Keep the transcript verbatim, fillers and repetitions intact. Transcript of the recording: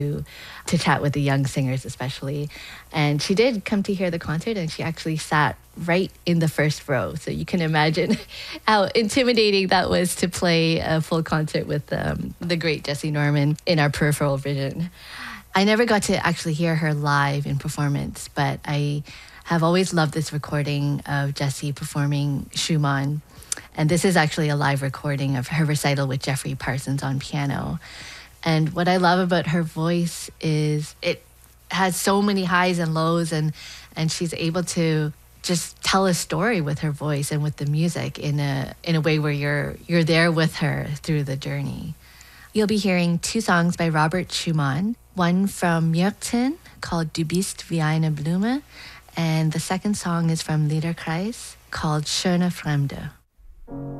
to chat with the young singers especially. And she did come to hear the concert, and she actually sat right in the first row. So you can imagine how intimidating that was to play a full concert with um, the great Jessye Norman in our peripheral vision. I never got to actually hear her live in performance, but I have always loved this recording of Jessye performing Schumann. And this is actually a live recording of her recital with Jeffrey Parsons on piano. And what I love about her voice is it has so many highs and lows, and, and she's able to just tell a story with her voice and with the music in a in a way where you're you're there with her through the journey. You'll be hearing two songs by Robert Schumann, one from Myrten called Du bist wie eine Blume, and the second song is from Liederkreis called Schöne Fremde.